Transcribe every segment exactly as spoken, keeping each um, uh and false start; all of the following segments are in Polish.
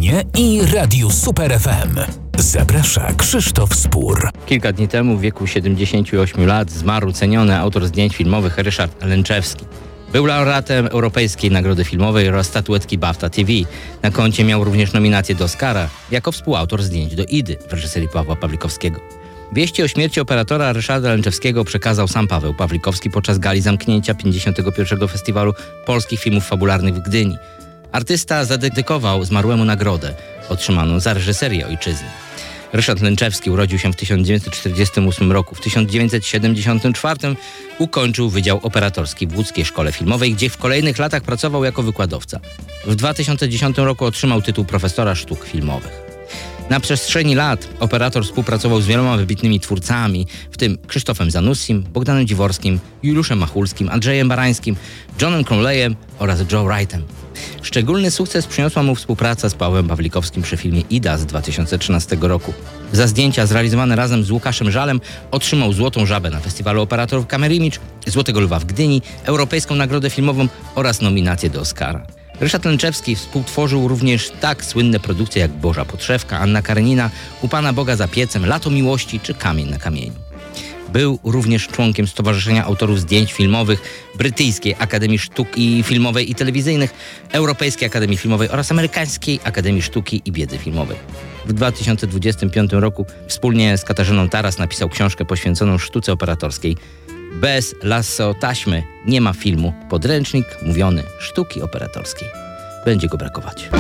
kinie i Radiu Super F M. Zaprasza Krzysztof Spór. Kilka dni temu w wieku siedemdziesięciu ośmiu lat zmarł ceniony autor zdjęć filmowych Ryszard Lęczewski. Był laureatem Europejskiej Nagrody Filmowej oraz statuetki BAFTA T V. Na koncie miał również nominację do Oscara jako współautor zdjęć do Idy w reżyserii Pawła Pawlikowskiego. Wieści o śmierci operatora Ryszarda Lęczewskiego przekazał sam Paweł Pawlikowski podczas gali zamknięcia pięćdziesiątego pierwszego Festiwalu Polskich Filmów Fabularnych w Gdyni. Artysta zadedykował zmarłemu nagrodę otrzymaną za reżyserię ojczyzny. Ryszard Lęczewski urodził się w tysiąc dziewięćset czterdziestym ósmym roku. W tysiąc dziewięćset siedemdziesiątym czwartym ukończył Wydział Operatorski w Łódzkiej Szkole Filmowej, gdzie w kolejnych latach pracował jako wykładowca. W dwa tysiące dziesiątym roku otrzymał tytuł profesora sztuk filmowych. Na przestrzeni lat operator współpracował z wieloma wybitnymi twórcami, w tym Krzysztofem Zanussim, Bogdanem Dziworskim, Juliuszem Machulskim, Andrzejem Barańskim, Johnem Cromleyem oraz Joe Wrightem. Szczególny sukces przyniosła mu współpraca z Pawłem Pawlikowskim przy filmie Ida z dwa tysiące trzynastego roku. Za zdjęcia zrealizowane razem z Łukaszem Żalem otrzymał Złotą Żabę na Festiwalu Operatorów Kamerimidż, Złotego Lwa w Gdyni, Europejską Nagrodę Filmową oraz nominację do Oscara. Ryszard Lęczewski współtworzył również tak słynne produkcje jak Boża Podszewka, Anna Karenina, U Pana Boga za piecem, Lato miłości czy Kamień na kamieniu. Był również członkiem Stowarzyszenia Autorów Zdjęć Filmowych, Brytyjskiej Akademii Sztuki Filmowej i Telewizyjnych, Europejskiej Akademii Filmowej oraz Amerykańskiej Akademii Sztuki i Wiedzy Filmowej. W dwa tysiące dwudziestym piątym roku wspólnie z Katarzyną Taras napisał książkę poświęconą sztuce operatorskiej. Bez lasso taśmy nie ma filmu. Podręcznik mówiony sztuki operatorskiej. Będzie go brakować.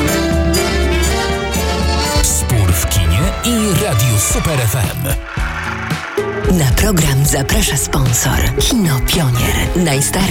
Spór w kinie i Radiu Super F M. Na program zaprasza sponsor. Kino Pionier. Najstarszy